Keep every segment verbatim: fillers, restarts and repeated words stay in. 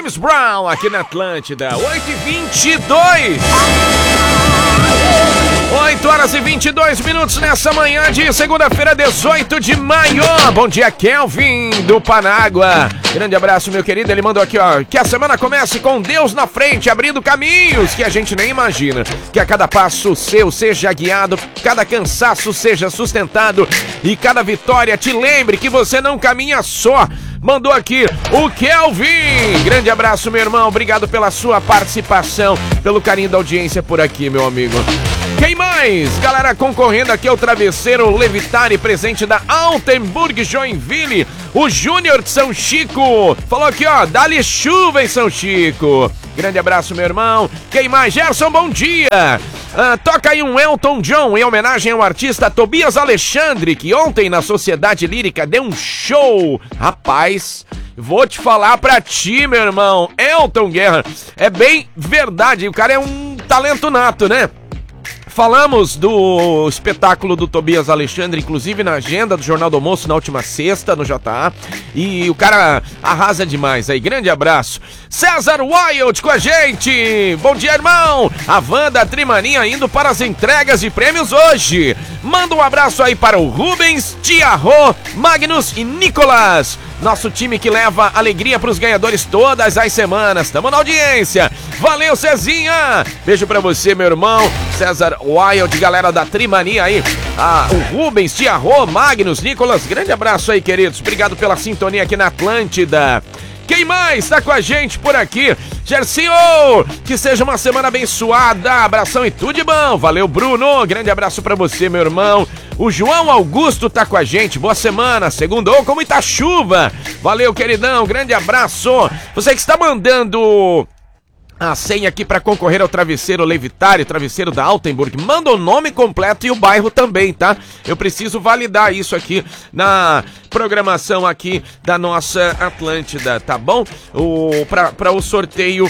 James Brown aqui na Atlântida, oito e vinte e dois. oito horas e vinte e dois minutos nessa manhã de segunda-feira, dezoito de maio. Bom dia, Kelvin do Panágua. Grande abraço, meu querido. Ele mandou aqui, ó, que a semana comece com Deus na frente, abrindo caminhos que a gente nem imagina. Que a cada passo seu seja guiado, cada cansaço seja sustentado e cada vitória te lembre que você não caminha só. Mandou aqui o Kelvin. Grande abraço, meu irmão. Obrigado pela sua participação, pelo carinho da audiência por aqui, meu amigo. Quem mais? Galera concorrendo aqui ao travesseiro Levitare, presente da Altenburg Joinville. O Júnior de São Chico falou aqui, ó, dá-lhe chuva em São Chico. Grande abraço, meu irmão. Quem mais? Gerson, bom dia. Ah, toca aí um Elton John em homenagem ao artista Tobias Alexandre, que ontem na Sociedade Lírica deu um show. Rapaz, vou te falar pra ti, meu irmão. Elton Guerra, é bem verdade, o cara é um talento nato, né? Falamos do espetáculo do Tobias Alexandre, inclusive na agenda do Jornal do Almoço na última sexta, no J A. E o cara arrasa demais aí. Grande abraço. César Wild com a gente. Bom dia, irmão. A Wanda Trimaninha indo para as entregas de prêmios hoje. Manda um abraço aí para o Rubens, Tia Rô, Magnus e Nicolas. Nosso time que leva alegria pros ganhadores todas as semanas. Tamo na audiência. Valeu, Cezinha. Beijo pra você, meu irmão. César Wild, galera da Trimania aí. Ah, o Rubens, Tia Rô, Magnus, Nicolas. Grande abraço aí, queridos. Obrigado pela sintonia aqui na Atlântida. Quem mais tá com a gente por aqui? Gercinho, que seja uma semana abençoada. Abração e tudo de bom. Valeu, Bruno. Grande abraço pra você, meu irmão. O João Augusto tá com a gente. Boa semana. Segundou com muita chuva. Valeu, queridão. Grande abraço. Você que está mandando a senha aqui para concorrer ao travesseiro Levitare, travesseiro da Altenburg, manda o nome completo e o bairro também, tá? Eu preciso validar isso aqui na programação aqui da nossa Atlântida, tá bom? O, para o sorteio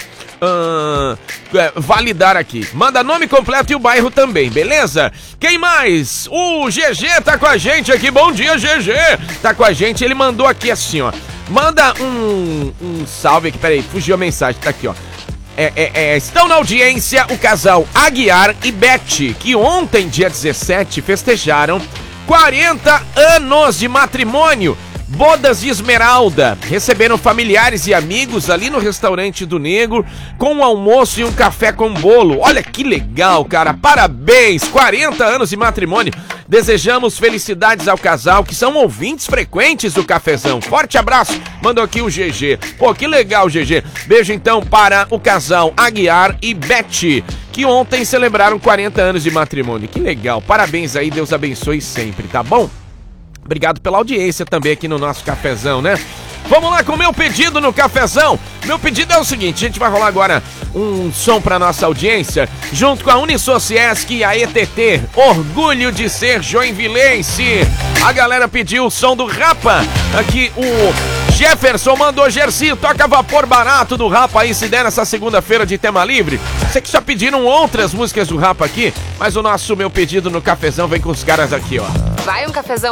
uh, é, validar aqui. Manda nome completo e o bairro também, beleza? Quem mais? O G G tá com a gente aqui. Bom dia, G G! Tá com a gente, ele mandou aqui assim, ó. Manda um, um salve aqui, peraí, fugiu a mensagem, tá aqui, ó. É, é, é, estão na audiência o casal Aguiar e Beth, que ontem, dia dezessete, festejaram quarenta anos de matrimônio. Bodas de Esmeralda. Receberam familiares e amigos ali no restaurante do Nego, com um almoço e um café com bolo. Olha que legal, cara. Parabéns, quarenta anos de matrimônio. Desejamos felicidades ao casal, que são ouvintes frequentes do Cafezão. Forte abraço. Mandou aqui o G G. Pô, que legal, G G. Beijo então para o casal Aguiar e Beth, que ontem celebraram quarenta anos de matrimônio. Que legal. Parabéns aí, Deus abençoe sempre, tá bom? Obrigado pela audiência também aqui no nosso Cafezão, né? Vamos lá com o meu pedido no Cafezão. Meu pedido é o seguinte, a gente vai rolar agora um som pra nossa audiência, junto com a Unisociesc e a E T T, orgulho de ser joinvilense. A galera pediu o som do Rapa. Aqui o Jefferson mandou: Gercinho, toca Vapor Barato do Rapa aí, se der nessa segunda-feira de tema livre. Sei que já pediram outras músicas do Rapa aqui, mas o nosso meu pedido no Cafezão vem com os caras aqui, ó. Vai um cafezão